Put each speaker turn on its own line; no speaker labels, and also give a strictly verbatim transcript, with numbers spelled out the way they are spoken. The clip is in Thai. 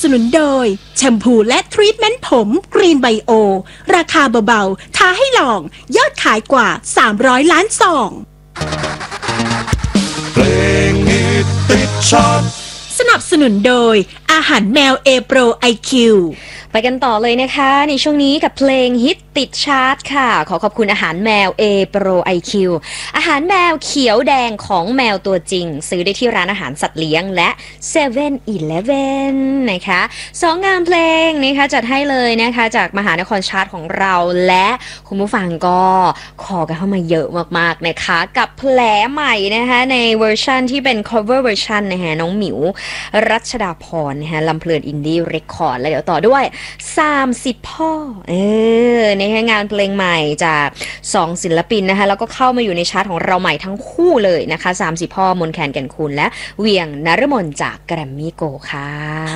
นุนโดยแชมพูและทรีทเมนต์ผมกรีนไบโอราคาเบาๆท้าให้ลองยอดขายกว่าสามร้อยล้านซอง
เพลงฮิตติดชาร์ต
สนับสนุนโดยอาหารแมวเอโปรไอคิว
ไปกันต่อเลยนะคะในช่วงนี้กับเพลงฮิตติดชาร์ตค่ะขอขอบคุณอาหารแมว A Pro ไอ คิว อาหารแมวเขียวแดงของแมวตัวจริงซื้อได้ที่ร้านอาหารสัตว์เลี้ยงและเซเว่นอีเลฟเว่นนะคะสองงานเพลงนะคะจัดให้เลยนะคะจากมหานครชาร์ตของเราและคุณผู้ฟังก็ขอกันเข้ามาเยอะมากๆนะคะกับแผลใหม่นะคะในเวอร์ชันที่เป็น cover version นะคะน้องหมิวรัชดาพรนะคะลำเพลินอินดี้เรคคอร์ดแล้วเดี๋ยวต่อด้วยสามสิบพ่อเออนะคะงานเพลงใหม่จากสองศิลปินนะคะแล้วก็เข้ามาอยู่ในชาร์ตของเราใหม่ทั้งคู่เลยนะคะสามสิบพ่อมนแคนแก่นคูณและเวียงนฤมลจากแกรมมี่โกลด์ค่ะ